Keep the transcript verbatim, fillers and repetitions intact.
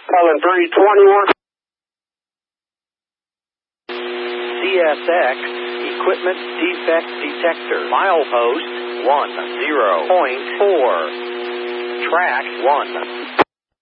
Calling three twenty-one. C S X Equipment Defect Detector. Milepost one zero point four. Track one.